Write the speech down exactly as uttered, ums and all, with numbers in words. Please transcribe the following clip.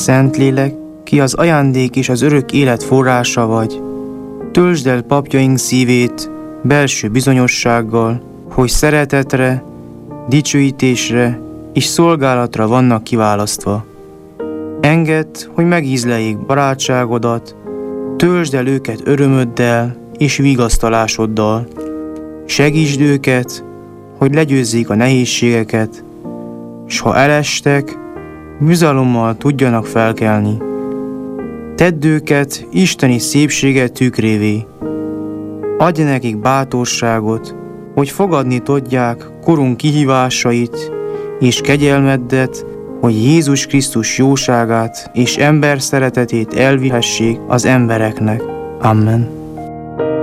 Szentlélek, ki az ajándék és az örök élet forrása vagy, töltsd el papjaink szívét belső bizonyossággal, hogy szeretetre, dicsőítésre és szolgálatra vannak kiválasztva. Engedd, hogy megízleljék barátságodat, töltsd el őket örömöddel és vigasztalásoddal. Segítsd őket, hogy legyőzzék a nehézségeket, s ha elestek, bizalommal tudjanak felkelni. Tedd őket isteni szépséget tükrévé. Adj nekik bátorságot, hogy fogadni tudják korunk kihívásait, és kegyelmedet, hogy Jézus Krisztus jóságát és ember szeretetét elvihessék az embereknek. Amen.